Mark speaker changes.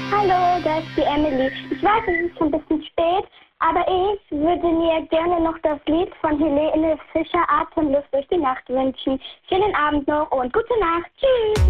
Speaker 1: Hallo, das ist die Emily. Ich weiß, es ist schon ein bisschen spät, aber ich würde mir gerne noch das Lied von Helene Fischer, Atemluft durch die Nacht wünschen. Schönen Abend noch und gute Nacht. Tschüss.